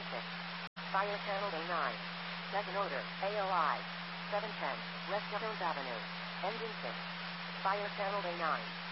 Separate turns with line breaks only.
6. Fire channel A9. Second order, AOI. 710, West Jones Avenue. Engine 6. Fire channel A9.